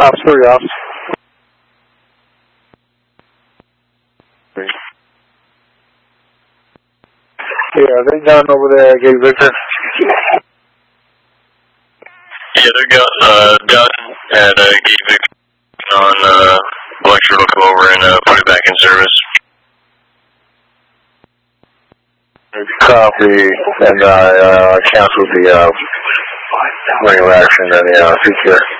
Ops 3, Ops. Yeah, they done over there at Gate Victor. Yeah, they're done at Gate Victor on Lecture will come over and put it back in service. Copy, and I canceled the radio action and the feature.